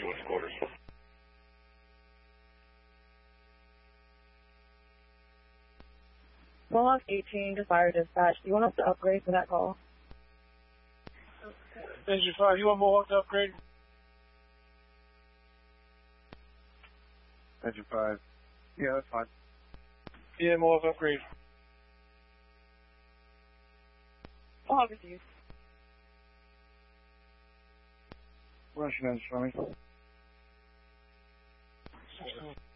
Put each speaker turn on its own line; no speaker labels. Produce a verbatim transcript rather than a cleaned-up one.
West quarters.
Mohawk eighteen to fire dispatch. Do you want us to upgrade for that call?
Engine five, you want Mohawk to upgrade?
Engine five. Yeah, that's fine.
Yeah, Mohawk upgrade.
Mohawk received.
Russian engine for me.
Okay.